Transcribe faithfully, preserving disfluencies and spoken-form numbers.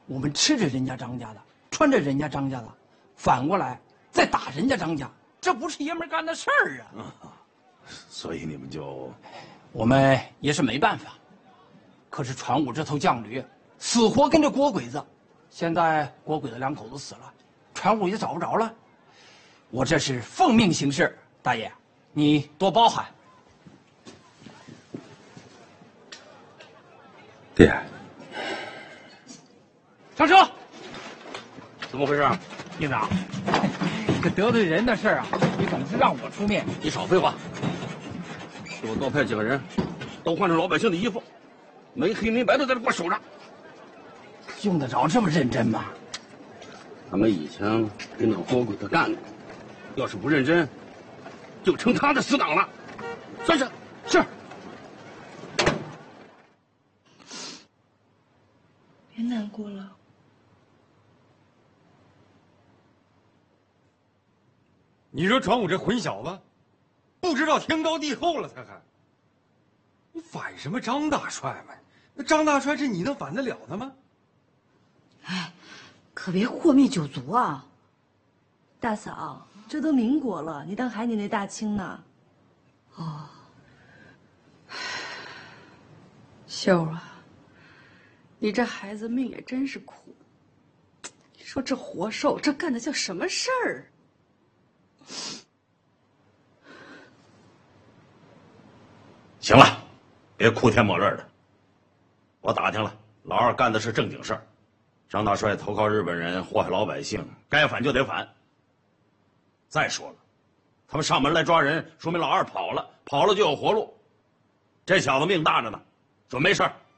我们吃着人家张家的，穿着人家张家的，反过来再打人家张家，这不是爷们干的事儿啊！ 啊，所以你们就， 我们也是没办法。可是传武这头犟驴死活跟着郭鬼子，现在郭鬼子两口子死了，传武也找不着了。我这是奉命行事，大爷，你多包涵。 爹， 上车。 怎么回事？ 营长，这得罪人的事儿啊，你总是让我出面。 你少废话，给我多派几个人，都换成老百姓的衣服，没黑没白的在这给我守着。 用得着这么认真吗？ 他们以前跟那个郭鬼子干的，要是不认真，就成他的死党了。算是是。 别难过了。 你说传武这混小子，不知道天高地厚了，他还，你反什么张大帅嘛？那张大帅是你能反得了他吗？ 哎，可别祸灭九族啊！大嫂，这都民国了，你当海宁那大清呢？哦，秀儿啊，你这孩子命也真是苦。你说这活受，这干的叫什么事儿？ 行了，别哭天抹泪的。我打听了，老二干的是正经事儿。张大帅投靠日本人，祸害老百姓，该反就得反。再说了，他们上门来抓人，说明老二跑了，跑了就有活路。这小子命大着呢，准没事儿。